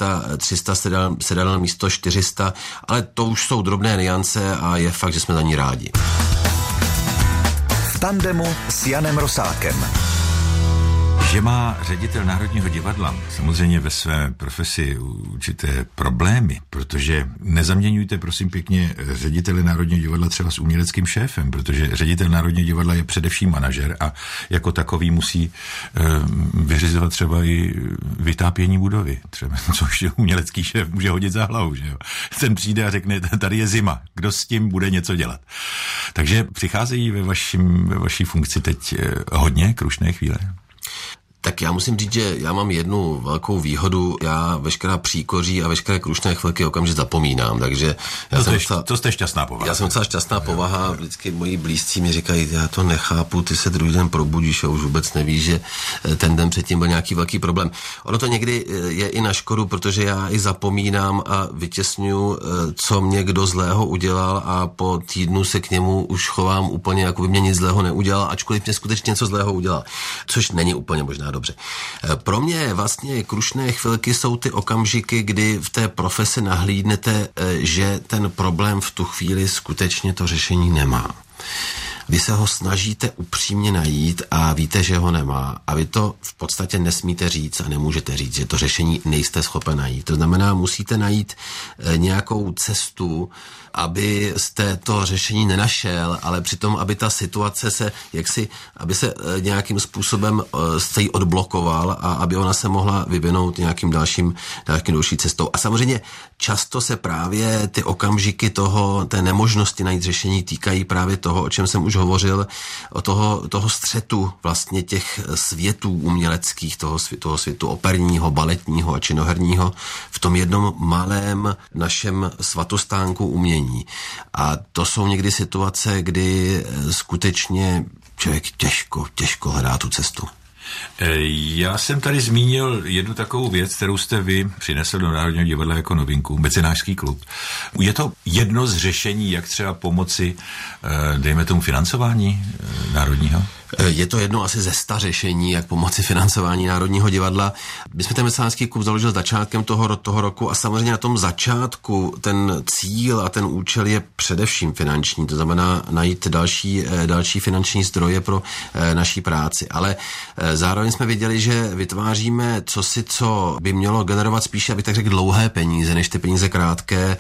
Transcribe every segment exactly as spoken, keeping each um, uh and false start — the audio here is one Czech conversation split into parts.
sta, tři sta sedadel, sedadel místo čtyři sta, ale to už jsou drobné nuance a je fakt, že jsme za ní rádi. V tandemu s Janem Rosákem. Že má ředitel Národního divadla samozřejmě ve své profesi určité problémy, protože nezaměňujte prosím pěkně ředitele Národního divadla třeba s uměleckým šéfem, protože ředitel Národního divadla je především manažer a jako takový musí e, vyřizovat třeba i vytápění budovy, třeba, což umělecký šéf může hodit za hlavu, že jo. Ten přijde a řekne, tady je zima, kdo s tím bude něco dělat. Takže přicházejí ve, vašim, ve vaší funkci teď hodně krušné chvíle. Tak já musím říct, že já mám jednu velkou výhodu, já veškerá příkoří a veškeré krušné chvilky okamžitě zapomínám, takže... Já to, jsem jste, docela, to jste šťastná povaha. Já jsem docela šťastná povaha, vždycky moji blízcí mi říkají, já to nechápu, ty se druhý den probudíš a už vůbec nevíš, že ten den předtím byl nějaký velký problém. Ono to někdy je i na škodu, protože já i zapomínám a vytěsňuju, co mě kdo zlého udělal a po týdnu se k němu už chovám úplně, jako by mě nic zlého neudělal, ačkoliv mě skutečně něco zlého udělal, což není úplně možná dobře. Pro mě vlastně krušné chvilky jsou ty okamžiky, kdy v té profesi nahlídnete, že ten problém v tu chvíli skutečně to řešení nemá. Vy se ho snažíte upřímně najít a víte, že ho nemá. A vy to v podstatě nesmíte říct a nemůžete říct, že to řešení nejste schopen najít. To znamená, musíte najít nějakou cestu, aby jste to řešení nenašel, ale přitom, aby ta situace se, jaksi, aby se nějakým způsobem jste ji odblokoval a aby ona se mohla vyvinout nějakým dalším, nějakým další cestou. A samozřejmě často se právě ty okamžiky toho, té nemožnosti najít řešení týkají právě toho, o čem jsem už hovořil, o toho, toho střetu vlastně těch světů uměleckých, toho, toho světu operního, baletního a činoherního v tom jednom malém našem svatostánku umění. A to jsou někdy situace, kdy skutečně člověk těžko, těžko hledá tu cestu. Já jsem tady zmínil jednu takovou věc, kterou jste vy přinesl do Národního divadla jako novinku, mecenášský klub. Je to jedno z řešení, jak třeba pomoci, dejme tomu, financování Národního? Je to jedno asi ze sta řešení, jak pomoci financování Národního divadla. My jsme ten mecenášský klub založil začátkem toho, toho roku a samozřejmě na tom začátku ten cíl a ten účel je především finanční, to znamená najít další, další finanční zdroje pro naší práci. Ale zároveň jsme viděli, že vytváříme cosi, co by mělo generovat spíše, abych tak řekl, dlouhé peníze, než ty peníze krátké,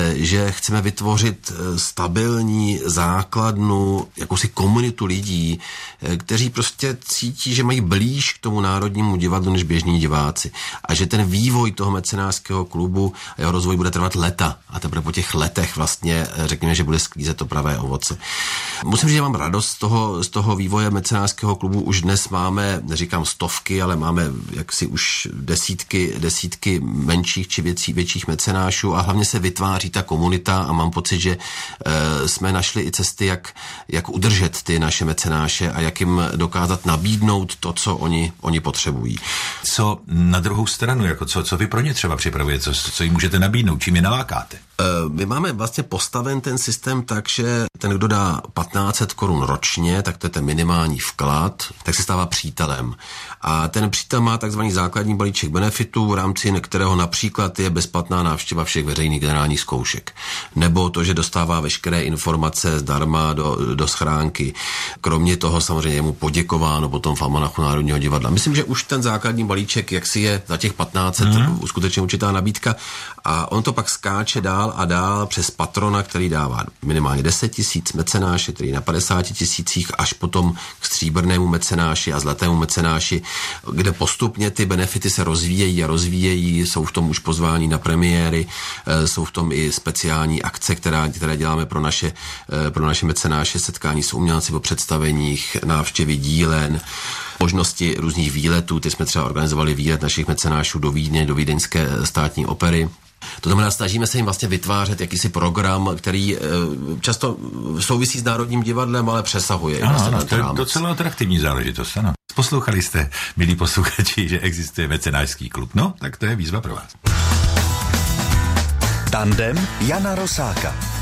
že chceme vytvořit stabilní základnu, jakousi komunitu lidí, kteří prostě cítí, že mají blíž k tomu Národnímu divadlu než běžní diváci. A že ten vývoj toho mecenášského klubu a jeho rozvoj bude trvat leta. A teprve po těch letech vlastně řekněme, že bude sklízet to pravé ovoce. Musím říct, že mám radost z toho, z toho vývoje mecenášského klubu. Už dnes máme, neříkám stovky, ale máme jaksi už desítky, desítky menších či věcí, větších mecenášů a hlavně se vytváří ta komunita a mám pocit, že e, jsme našli i cesty, jak, jak udržet ty naše mecenáše a jak jim dokázat nabídnout to, co oni, oni potřebují. Co na druhou stranu, jako co, co vy pro ně třeba připravujete, co, co jim můžete nabídnout, čím je nalákáte? My máme vlastně postaven ten systém tak, že ten, kdo dá patnáct set korun ročně, tak to je ten minimální vklad, tak se stává přítelem. A ten přítel má takzvaný základní balíček benefitů, v rámci kterého například je bezplatná návštěva všech veřejných generálních zkoušek. Nebo to, že dostává veškeré informace zdarma do, do schránky. Kromě toho samozřejmě je mu poděkováno potom v almanachu Národního divadla. Myslím, že už ten základní balíček, jak si je za těch patnáct set, mm. skutečně určitá nabídka. A on to pak skáče dál a dál přes patrona, který dává minimálně deset tisíc, mecenáše, který na padesáti tisících, až potom k stříbrnému mecenáši a zlatému mecenáši, kde postupně ty benefity se rozvíjejí a rozvíjejí, jsou v tom už pozvání na premiéry, jsou v tom i speciální akce, která, které děláme pro naše, pro naše mecenáše, setkání s umělci po představeních, návštěvy dílen, možnosti různých výletů. Ty jsme třeba organizovali výlet našich mecenášů do Vídně, do Vídeňské státní opery. To znamená, snažíme se jim vlastně vytvářet jakýsi program, který e, často souvisí s Národním divadlem, ale přesahuje. Ano, vlastně ano, to je docela atraktivní záležitost, ano. Poslouchali jste, milí posluchači, že existuje mecenášský klub. No, tak to je výzva pro vás. Tandem Jana Rosáka.